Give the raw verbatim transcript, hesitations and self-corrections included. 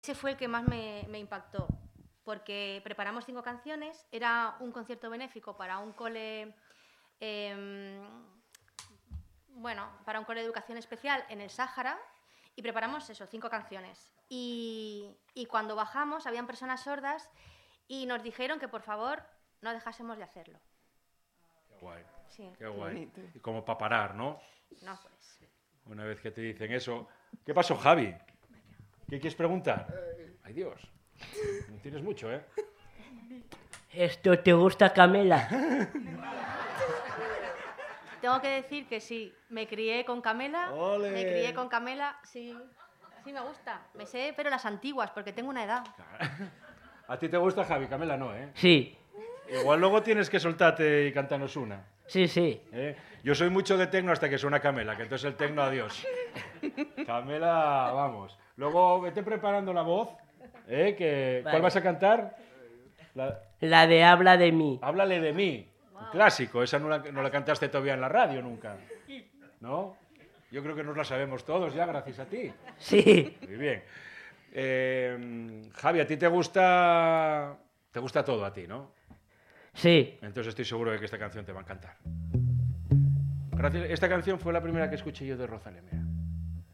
Ese fue el que más me, me impactó, porque preparamos cinco canciones, era un concierto benéfico para un cole, eh, bueno, para un cole de educación especial en el Sáhara, y preparamos eso, cinco canciones. Y, y cuando bajamos, habían personas sordas y nos dijeron que, por favor, no dejásemos de hacerlo. Qué guay, sí. Qué guay. Y como para parar, ¿no? No, pues. Una vez que te dicen eso. ¿Qué pasó, Javi? ¿Qué quieres preguntar? Ay, Dios. No tienes mucho, ¿eh? ¿Esto te gusta, Camela? Tengo que decir que sí, me crié con Camela. ¡Ole! Me crié con Camela, sí. Sí me gusta. Me sé, pero las antiguas, porque tengo una edad. ¿A ti te gusta, Javi? Camela no, ¿eh? Sí, Igual luego tienes que soltarte y cantarnos una. sí, sí. ¿Eh? Yo soy mucho de tecno hasta que suena Camela, que entonces el tecno, adiós. Camela, vamos. Luego vete preparando la voz, ¿eh? Que, Vale. ¿Cuál vas a cantar? La... La de Habla de mí. Háblale de mí. Un clásico, esa no la, no la cantaste todavía en la radio nunca. ¿No? Yo creo que nos la sabemos todos ya, gracias a ti. Sí, Muy bien. Eh, Javi, a ti te gusta... Te gusta todo a ti, ¿no? sí. Entonces estoy seguro de que esta canción te va a encantar. Gracias. Esta canción fue la primera que escuché yo de Rosalía.